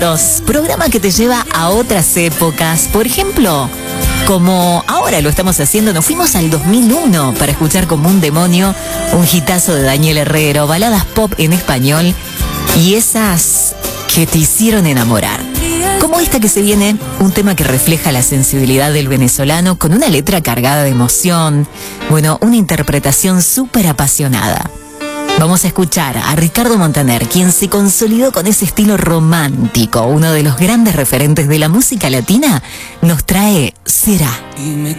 Programa que te lleva a otras épocas. Por ejemplo, como ahora lo estamos haciendo, nos fuimos al 2001 para escuchar Como un demonio, un hitazo de Daniel Herrero, baladas pop en español y esas que te hicieron enamorar. Como esta que se viene, un tema que refleja la sensibilidad del venezolano con una letra cargada de emoción, bueno, una interpretación súper apasionada. Vamos a escuchar a Ricardo Montaner, quien se consolidó con ese estilo romántico, uno de los grandes referentes de la música latina, nos trae Será. Dime